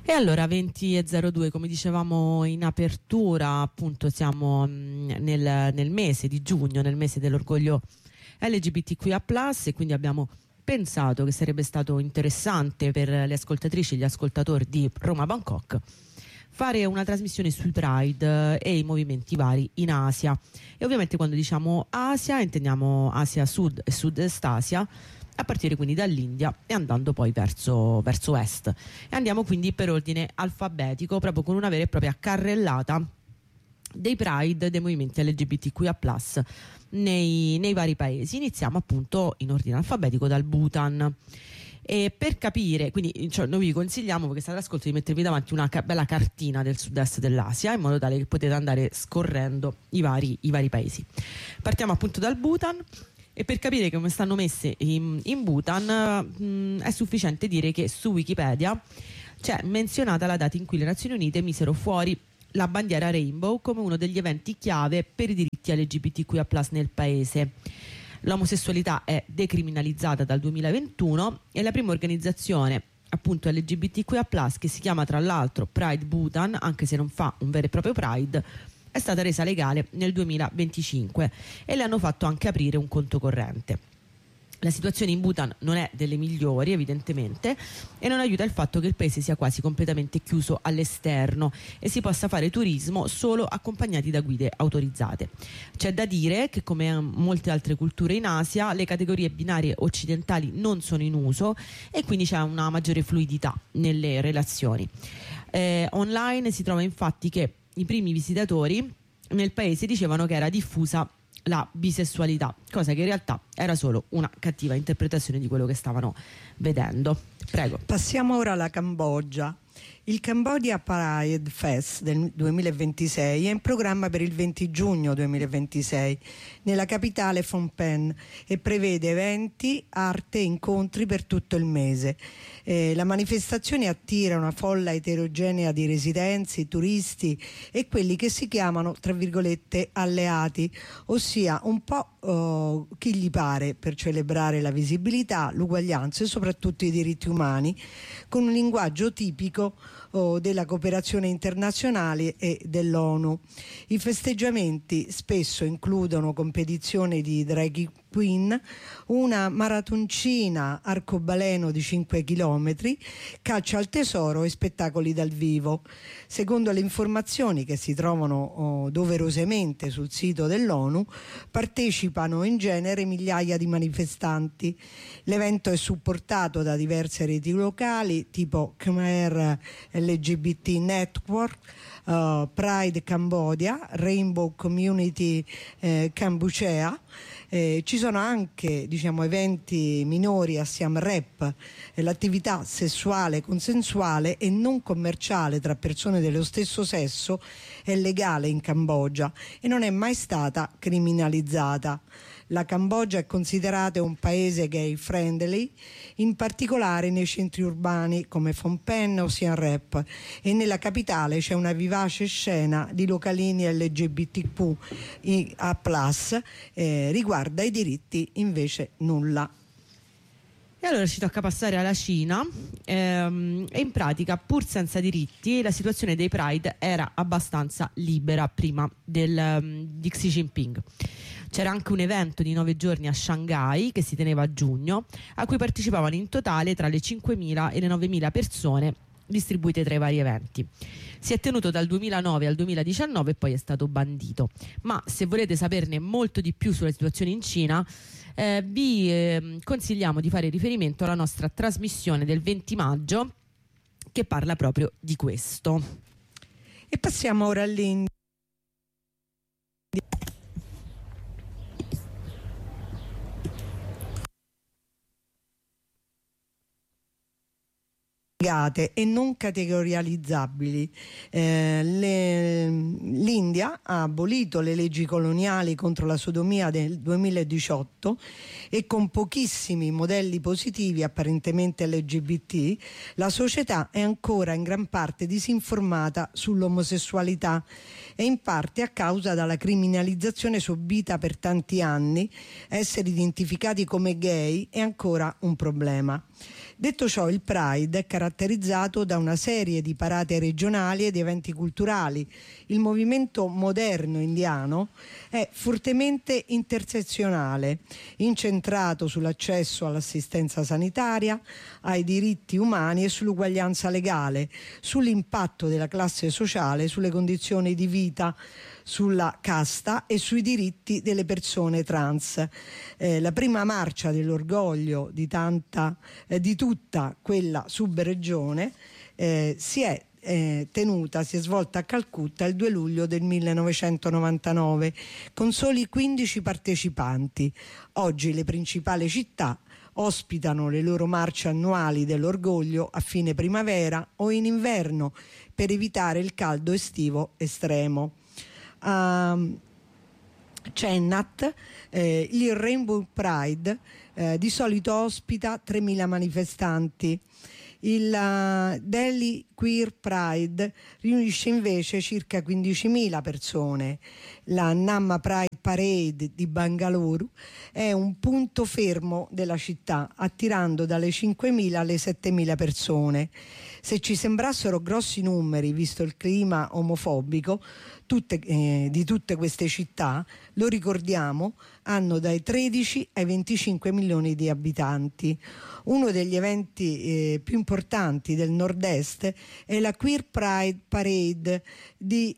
E allora 20.02, come dicevamo in apertura, appunto siamo nel mese di giugno, nel mese dell'orgoglio LGBTQIA+, e quindi abbiamo pensato che sarebbe stato interessante per le ascoltatrici e gli ascoltatori di Roma Bangkok fare una trasmissione sui Pride e i movimenti vari in Asia. E ovviamente quando diciamo Asia intendiamo Asia Sud e Sud-Est Asia, a partire quindi dall'India e andando poi verso est. E andiamo quindi per ordine alfabetico, proprio con una vera e propria carrellata dei Pride, dei movimenti LGBTQIA+, nei vari paesi. Iniziamo appunto in ordine alfabetico dal Bhutan. E per capire, quindi noi vi consigliamo, perché state all'ascolto, di mettervi davanti una bella cartina del sud-est dell'Asia, in modo tale che potete andare scorrendo i vari paesi. Partiamo appunto dal Bhutan. E per capire come stanno messe in Bhutan è sufficiente dire che su Wikipedia c'è menzionata la data in cui le Nazioni Unite misero fuori la bandiera Rainbow come uno degli eventi chiave per i diritti LGBTQIA+ nel paese. L'omosessualità è decriminalizzata dal 2021 e la prima organizzazione appunto LGBTQIA+, che si chiama tra l'altro Pride Bhutan, anche se non fa un vero e proprio Pride, è stata resa legale nel 2025 e le hanno fatto anche aprire un conto corrente. La situazione in Bhutan non è delle migliori, evidentemente, e non aiuta il fatto che il paese sia quasi completamente chiuso all'esterno e si possa fare turismo solo accompagnati da guide autorizzate. C'è da dire che, come in molte altre culture in Asia, le categorie binarie occidentali non sono in uso e quindi c'è una maggiore fluidità nelle relazioni. Online si trova infatti che i primi visitatori nel paese dicevano che era diffusa la bisessualità, cosa che in realtà era solo una cattiva interpretazione di quello che stavano vedendo. Prego. Passiamo ora alla Cambogia. Il Cambodia Pride Fest del 2026 è in programma per il 20 giugno 2026 nella capitale Phnom Penh e prevede eventi, arte e incontri per tutto il mese. La manifestazione attira una folla eterogenea di residenti, turisti e quelli che si chiamano, tra virgolette, alleati, ossia un po' chi gli pare, per celebrare la visibilità, l'uguaglianza e soprattutto i diritti umani, con un linguaggio tipico della cooperazione internazionale e dell'ONU. I festeggiamenti spesso includono competizioni di drag queen, una maratoncina arcobaleno di 5 chilometri, caccia al tesoro e spettacoli dal vivo. Secondo le informazioni che si trovano doverosamente sul sito dell'ONU, partecipano in genere migliaia di manifestanti. L'evento è supportato da diverse reti locali tipo Khmer LGBT Network, Pride Cambodia, Rainbow Community Kampuchea. Ci sono anche eventi minori a Siam Rep, l'attività sessuale consensuale e non commerciale tra persone dello stesso sesso è legale in Cambogia e non è mai stata criminalizzata. La Cambogia è considerata un paese gay friendly, in particolare nei centri urbani come Phnom Penh o Siem Reap, e nella capitale c'è una vivace scena di localini LGBTQ+, riguarda i diritti invece nulla. E allora ci tocca passare alla Cina e in pratica, pur senza diritti, la situazione dei Pride era abbastanza libera prima di Xi Jinping. C'era anche un evento di 9 giorni a Shanghai che si teneva a giugno, a cui partecipavano in totale tra le 5.000 e le 9.000 persone distribuite tra i vari eventi. Si è tenuto dal 2009 al 2019 e poi è stato bandito. Ma se volete saperne molto di più sulla situazione in Cina, vi consigliamo di fare riferimento alla nostra trasmissione del 20 maggio che parla proprio di questo. E passiamo ora all'India. E non categorializzabili. L'India ha abolito le leggi coloniali contro la sodomia nel 2018 e con pochissimi modelli positivi apparentemente LGBT, la società è ancora in gran parte disinformata sull'omosessualità e in parte a causa della criminalizzazione subita per tanti anni. Essere identificati come gay è ancora un problema. Detto ciò, il Pride è caratterizzato da una serie di parate regionali ed eventi culturali. Il movimento moderno indiano è fortemente intersezionale, incentrato sull'accesso all'assistenza sanitaria, ai diritti umani e sull'uguaglianza legale, sull'impatto della classe sociale, sulle condizioni di vita, sulla casta e sui diritti delle persone trans. La prima marcia dell'orgoglio di tutta quella subregione si è svolta a Calcutta il 2 luglio del 1999 con soli 15 partecipanti. Oggi le principali città ospitano le loro marce annuali dell'orgoglio a fine primavera o in inverno per evitare il caldo estivo estremo. Cennat, il Rainbow Pride di solito ospita 3.000 manifestanti. Il Delhi Queer Pride riunisce invece circa 15.000 persone. La Namma Pride Parade di Bangalore è un punto fermo della città, attirando dalle 5.000 alle 7.000 persone. Se ci sembrassero grossi numeri, visto il clima omofobico di tutte queste città, lo ricordiamo, hanno dai 13 ai 25 milioni di abitanti. Uno degli eventi più importanti del nord-est è la Queer Pride Parade di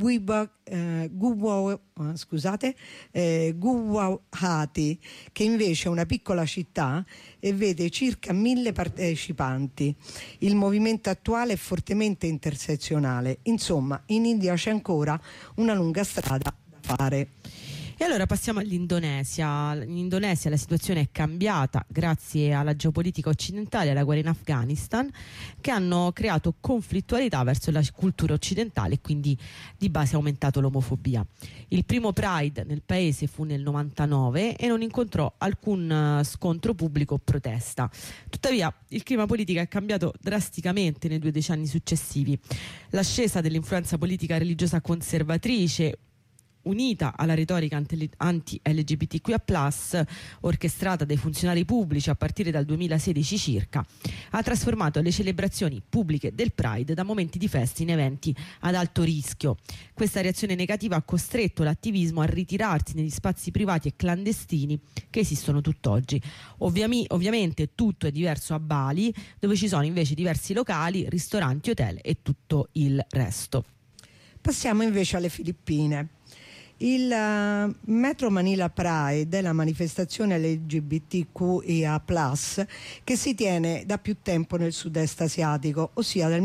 Guwahati, che invece è una piccola città e vede circa 1.000 partecipanti. Il movimento attuale è fortemente intersezionale. Insomma, in India c'è ancora una lunga strada da fare. E allora passiamo all'Indonesia. In Indonesia la situazione è cambiata grazie alla geopolitica occidentale e alla guerra in Afghanistan, che hanno creato conflittualità verso la cultura occidentale e quindi di base ha aumentato l'omofobia. Il primo Pride nel paese fu nel 99 e non incontrò alcun scontro pubblico o protesta. Tuttavia il clima politico è cambiato drasticamente nei 2 decenni successivi. L'ascesa dell'influenza politica religiosa conservatrice, unita alla retorica anti-LGBTQIA+, orchestrata dai funzionari pubblici a partire dal 2016 circa, ha trasformato le celebrazioni pubbliche del Pride da momenti di festa in eventi ad alto rischio. Questa reazione negativa ha costretto l'attivismo a ritirarsi negli spazi privati e clandestini che esistono tutt'oggi. Ovviamente tutto è diverso a Bali, dove ci sono invece diversi locali, ristoranti, hotel e tutto il resto. Passiamo invece alle Filippine. Il Metro Manila Pride è la manifestazione LGBTQIA+, che si tiene da più tempo nel sud-est asiatico, ossia dal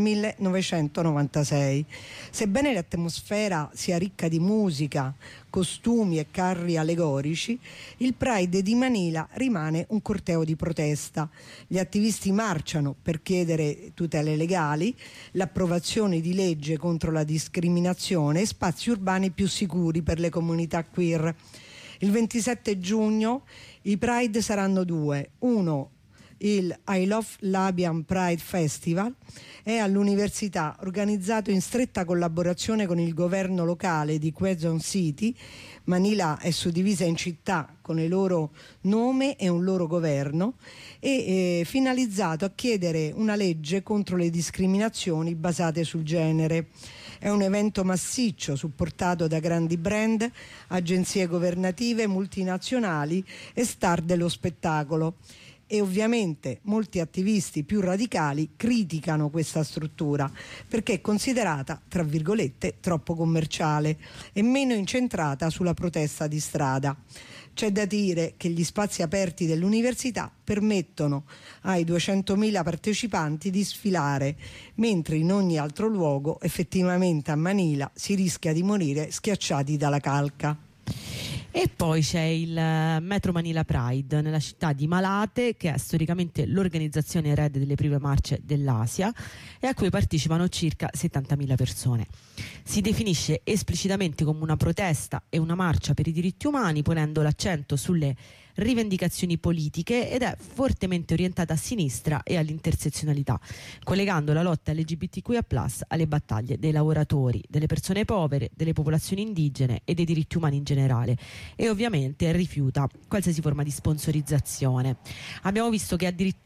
1996. Sebbene l'atmosfera sia ricca di musica, costumi e carri allegorici, il Pride di Manila rimane un corteo di protesta. Gli attivisti marciano per chiedere tutele legali, l'approvazione di legge contro la discriminazione e spazi urbani più sicuri per le comunità queer. Il 27 giugno i Pride saranno 2. Uno, il I Love Labian Pride Festival, è all'università, organizzato in stretta collaborazione con il governo locale di Quezon City. Manila è suddivisa in città con il loro nome e un loro governo e finalizzato a chiedere una legge contro le discriminazioni basate sul genere. È un evento massiccio supportato da grandi brand, agenzie governative, multinazionali e star dello spettacolo. E ovviamente molti attivisti più radicali criticano questa struttura perché è considerata, tra virgolette, troppo commerciale e meno incentrata sulla protesta di strada. C'è da dire che gli spazi aperti dell'università permettono ai 200.000 partecipanti di sfilare, mentre in ogni altro luogo, effettivamente a Manila, si rischia di morire schiacciati dalla calca. E poi c'è il Metro Manila Pride nella città di Malate, che è storicamente l'organizzazione erede delle prime marce dell'Asia e a cui partecipano circa 70.000 persone. Si definisce esplicitamente come una protesta e una marcia per i diritti umani, ponendo l'accento sulle rivendicazioni politiche ed è fortemente orientata a sinistra e all'intersezionalità, collegando la lotta LGBTQIA+ alle battaglie dei lavoratori, delle persone povere, delle popolazioni indigene e dei diritti umani in generale, e ovviamente rifiuta qualsiasi forma di sponsorizzazione. Abbiamo visto che addirittura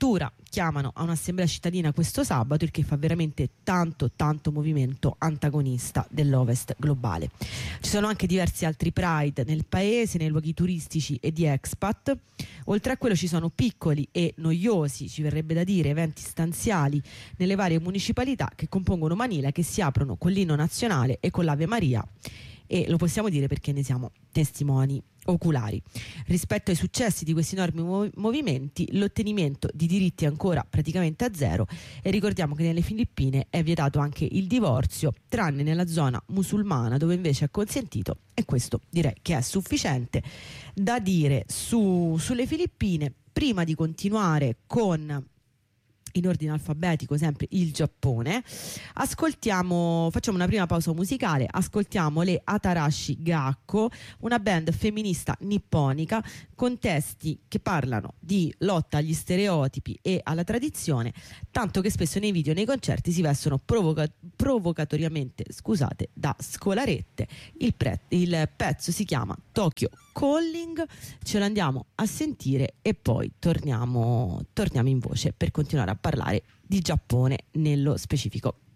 chiamano a un'assemblea cittadina questo sabato, il che fa veramente tanto movimento antagonista dell'Ovest globale. Ci sono anche diversi altri Pride nel paese, nei luoghi turistici e di expat. Oltre a quello ci sono piccoli e noiosi, ci verrebbe da dire, eventi stanziali nelle varie municipalità che compongono Manila, che si aprono con l'inno nazionale e con l'Ave Maria, e lo possiamo dire perché ne siamo testimoni oculari. Rispetto ai successi di questi enormi movimenti, l'ottenimento di diritti è ancora praticamente a zero, e ricordiamo che nelle Filippine è vietato anche il divorzio, tranne nella zona musulmana dove invece è consentito, e questo direi che è sufficiente da dire sulle Filippine. Prima di continuare con, in ordine alfabetico, sempre il Giappone, facciamo una prima pausa musicale, ascoltiamo le Atarashi Gakko, una band femminista nipponica con testi che parlano di lotta agli stereotipi e alla tradizione, tanto che spesso nei video e nei concerti si vestono provocatoriamente, da scolarette. Il pezzo si chiama Tokyo Calling, ce l'andiamo a sentire e poi torniamo in voce per continuare a parlare di Giappone nello specifico.